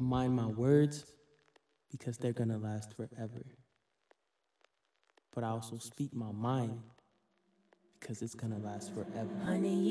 mind my words because they're gonna last forever. But I also speak my mind because it's gonna last forever. Honey,